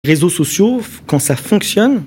réseaux sociaux, quand ça fonctionne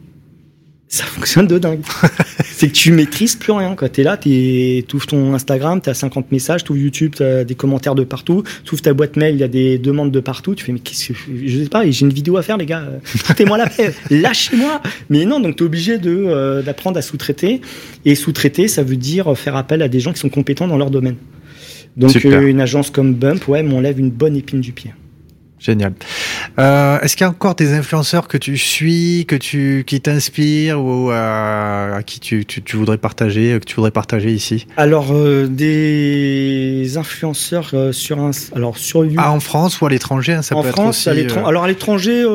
de dingue. C'est que tu maîtrises plus rien, quoi. T'es là, t'ouvres ton Instagram, t'as 50 messages, t'ouvres YouTube, t'as des commentaires de partout, t'ouvres ta boîte mail, il y a des demandes de partout, tu fais, mais qu'est-ce que je sais pas, j'ai une vidéo à faire, les gars, foutez-moi la paix, lâchez-moi. Mais non, donc t'es obligé d'apprendre à sous-traiter. Et sous-traiter, ça veut dire faire appel à des gens qui sont compétents dans leur domaine. Donc, une agence comme Bump, m'enlève une bonne épine du pied. Génial. Est-ce qu'il y a encore des influenceurs que tu suis, qui t'inspirent ou à qui tu voudrais partager, ici? Alors des influenceurs sur YouTube. En France ou à l'étranger, ça peut être aussi. Alors à l'étranger,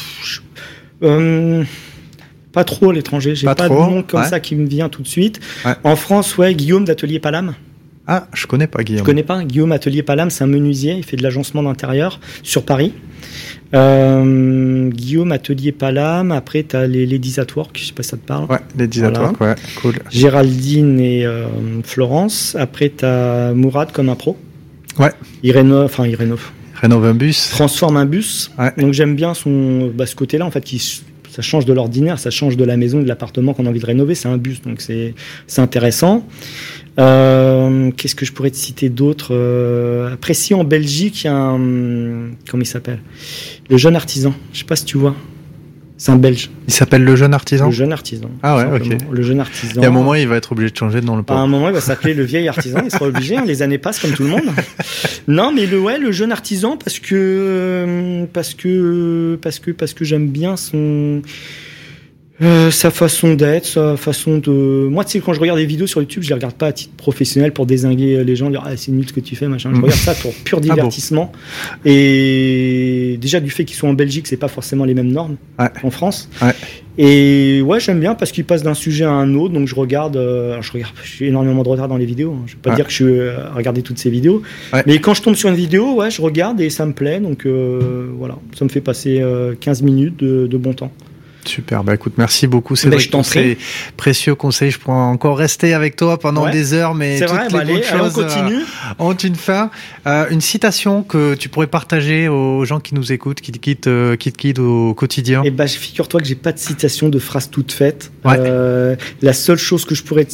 pas trop à l'étranger. J'ai pas de nom comme ça qui me vient tout de suite. Ouais. En France, Guillaume d'Atelier Palam. Ah, je connais pas Guillaume. Je connais pas. Guillaume Atelier Palam, c'est un menuisier. Il fait de l'agencement d'intérieur sur Paris. Guillaume Atelier Palam. Après, t'as les Ladies at Work. Je sais pas si ça te parle. Ouais, Ladies at Work, ouais, cool. Géraldine et Florence. Après, t'as Mourad comme un pro. Ouais. Il rénove un bus. Transforme un bus. Ouais. Donc j'aime bien ce côté-là, en fait, ça change de l'ordinaire, ça change de la maison, de l'appartement qu'on a envie de rénover. C'est un bus, donc c'est intéressant. Qu'est-ce que je pourrais te citer d'autre? Après, si en Belgique, il y a un... Comment il s'appelle? Le Jeune Artisan. Je sais pas si tu vois. C'est un Belge. Il s'appelle Le Jeune Artisan? Le Jeune Artisan. Ah ouais, ok. Le Jeune Artisan. Et à un moment, il va être obligé de changer de nom, le pauvre. À un moment, il va s'appeler Le Vieil Artisan. Il sera obligé. Les années passent comme tout le monde. Non, mais le Jeune Artisan, parce que j'aime bien sa façon d'être, sa façon de... Moi, tu sais, quand je regarde des vidéos sur YouTube, je les regarde pas à titre professionnel pour dézinguer les gens, dire « Ah, c'est nul ce que tu fais, machin ». Je regarde ça pour pur divertissement. Et déjà, du fait qu'ils sont en Belgique, c'est pas forcément les mêmes normes en France. Ouais. Et j'aime bien parce qu'ils passent d'un sujet à un autre, donc je regarde, j'ai énormément de retard dans les vidéos, hein. Je vais pas dire que je suis à regarder toutes ces vidéos, mais quand je tombe sur une vidéo, je regarde et ça me plaît, donc voilà, ça me fait passer 15 minutes de bon temps. Super, écoute, merci beaucoup Cédric pour ces précieux conseils. Je pourrais encore rester avec toi pendant des heures, mais toutes les bonnes choses ont une fin. Une citation que tu pourrais partager aux gens qui nous écoutent, qui te quittent au quotidien. Figure-toi que j'ai pas de citation, de phrase toute faite. La seule chose que je pourrais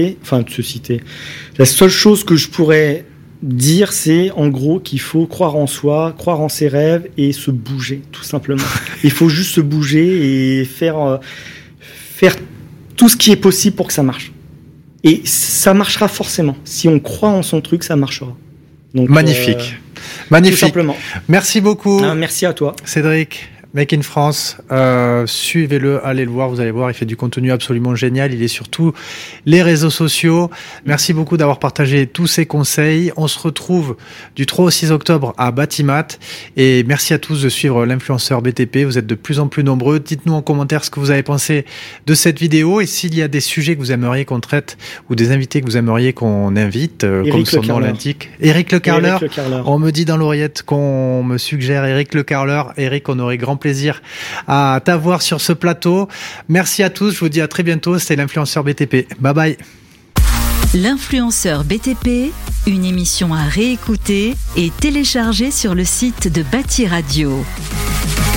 la seule chose que je pourrais dire, c'est en gros qu'il faut croire en soi, croire en ses rêves et se bouger, tout simplement. Il faut juste se bouger et faire tout ce qui est possible pour que ça marche. Et ça marchera forcément. Si on croit en son truc, ça marchera. Donc, magnifique. Tout simplement. Merci beaucoup. Merci à toi. Cédric. Make in France, suivez-le, allez le voir, vous allez voir, il fait du contenu absolument génial, il est sur tous les réseaux sociaux. Merci beaucoup d'avoir partagé tous ces conseils. On se retrouve du 3 au 6 octobre à Batimat et merci à tous de suivre l'influenceur BTP, vous êtes de plus en plus nombreux. Dites-nous en commentaire ce que vous avez pensé de cette vidéo et s'il y a des sujets que vous aimeriez qu'on traite ou des invités que vous aimeriez qu'on invite, comme son nom l'indique. Éric Le Carleur. On me dit dans l'oreillette qu'on me suggère Éric Le Carleur. Éric, on aurait grand plaisir à t'avoir sur ce plateau. Merci à tous, je vous dis à très bientôt. C'était l'influenceur BTP. Bye bye. L'influenceur BTP, une émission à réécouter et télécharger sur le site de Bâti Radio.